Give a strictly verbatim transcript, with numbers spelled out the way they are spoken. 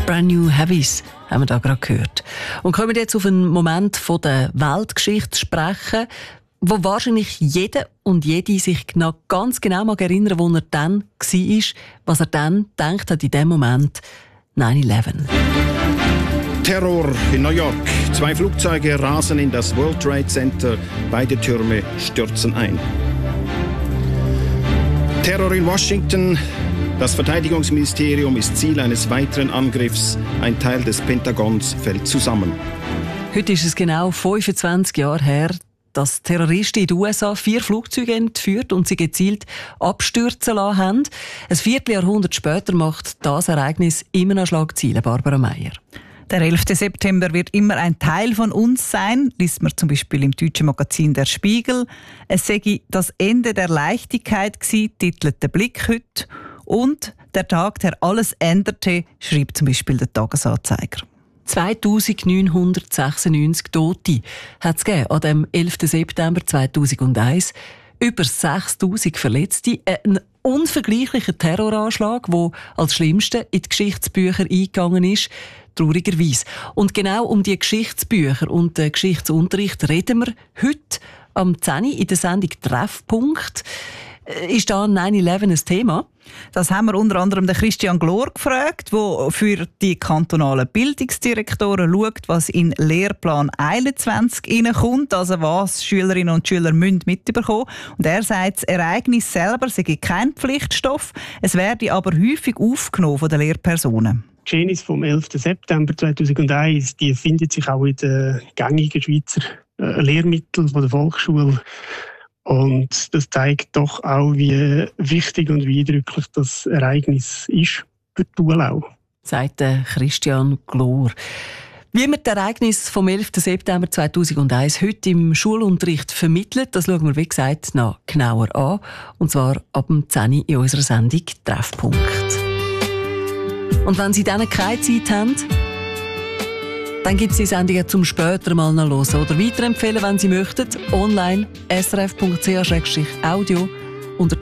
Brand New Heavies haben wir da gerade gehört. Und können wir jetzt auf einen Moment von der Weltgeschichte sprechen, wo wahrscheinlich jeder und jede sich noch ganz genau mag erinnern, wo er dann war, was er dann gedacht hat in dem Moment nine eleven. Terror in New York. Zwei Flugzeuge rasen in das World Trade Center. Beide Türme stürzen ein. Terror in Washington. Das Verteidigungsministerium ist Ziel eines weiteren Angriffs. Ein Teil des Pentagons fällt zusammen. Heute ist es genau fünfundzwanzig Jahre her, dass Terroristen in den U S A vier Flugzeuge entführt und sie gezielt abstürzen lassen haben. Ein Vierteljahrhundert später macht das Ereignis immer noch Schlagzeilen, Barbara Meier. Der elfte September wird immer ein Teil von uns sein, liest man zum Beispiel im deutschen Magazin «Der Spiegel». Es sei das Ende der Leichtigkeit gewesen, titelt «Der Blick» heute. Und «Der Tag, der alles änderte», schreibt zum Beispiel der «Tagesanzeiger». zweitausendneunhundertsechsundneunzig Tote hat es gegeben an dem elften September zweitausendeins. Über sechstausend Verletzte. Ein unvergleichlicher Terroranschlag, der als schlimmster in die Geschichtsbücher eingegangen ist. Traurigerweise. Und genau um die Geschichtsbücher und den Geschichtsunterricht reden wir heute am zehn Uhr in der Sendung «Treffpunkt». Ist da nine eleven ein Thema? Das haben wir unter anderem den Christian Glor gefragt, der für die kantonalen Bildungsdirektoren schaut, was in Lehrplan einundzwanzig hineinkommt, also was Schülerinnen und Schüler müssen mitbekommen. Und er sagt, das Ereignis selber sei kein Pflichtstoff, es werde aber häufig aufgenommen von den Lehrpersonen. Die Geschehnisse vom elften September zweitausendeins, die findet sich auch in den gängigen Schweizer äh, Lehrmitteln von der Volksschule. Und das zeigt doch auch, wie wichtig und wie eindrücklich das Ereignis ist für die Schule auch. Sagt Christian Glor. Wie man das Ereignis vom elften September zweitausendeins heute im Schulunterricht vermittelt, das schauen wir, wie gesagt, noch genauer an. Und zwar ab dem zehn Uhr in unserer Sendung «Treffpunkt». Und wenn Sie dann keine Zeit haben, dann gibt es die Sendungen zum später mal noch hören oder weiterempfehlen, wenn Sie möchten, online s r f punkt c h slash audio